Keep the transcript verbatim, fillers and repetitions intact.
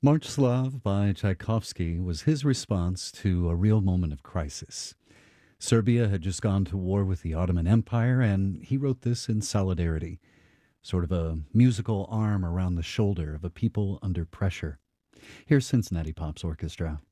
March Slav by Tchaikovsky was his response to a real moment of crisis. Serbia had just gone to war with the Ottoman Empire, and he wrote this in solidarity, sort of a musical arm around the shoulder of a people under pressure. Here's Cincinnati Pop's Orchestra.